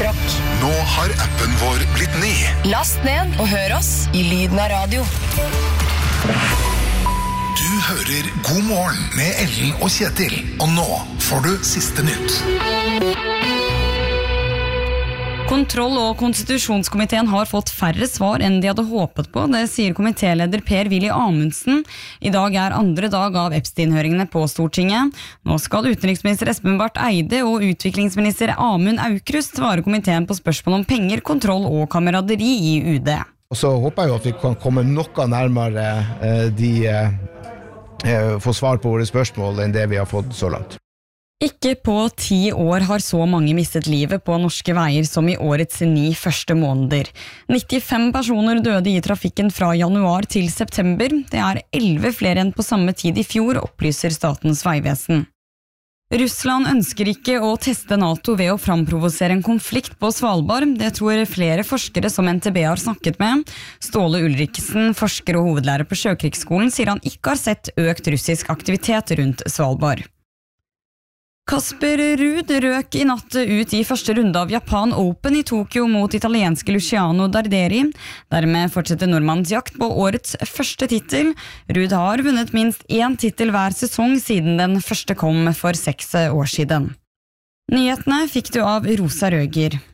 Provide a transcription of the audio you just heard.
Rock. Nå har appen vår blitt ny. Last ned og hør oss i Lyden av radio. Du hører God morgen med Ellen og Kjetil. Og nå får du siste nytt. Kontroll- og konstitusjonskomiteen har fått færre svar enn de hadde håpet på. Det sier komitéleder Per-Willy Amundsen. I dag er andre dag av Epstein-høringene på Stortinget. Nå skal utenriksminister Espen Barth Eide og utviklingsminister Amund Aukrust svare komiteen på spørsmål om penger, kontroll og kameraderi i UD. Og så håper jeg at vi kan komme noe nærmere få svar på våre spørsmål enn det vi har fått så langt. Ikke på 10 år har så mange mistet livet på norske veier som i årets 9 første måneder. 95 personer døde i trafikken fra januar til september. Det er 11 flere enn på samme tid i fjor, opplyser Statens vegvesen. Russland ønsker ikke å teste NATO ved å framprovosere en konflikt på Svalbard. Det tror flere forskere som NTB har snakket med. Ståle Ulriksen, forsker og hovedlærer på Sjøkrigsskolen, sier han ikke har sett økt russisk aktivitet rundt Svalbard. Kasper Ruud røk i natt ut i første runde av Japan Open i Tokyo mot italienske Luciano Darderi. Dermed fortsetter nordmannens jakt på årets første tittel. Ruud har vunnet minst 1 tittel hver sesong siden den første kom for 6 år siden. Nyhetene fikk du av Rosa Røger.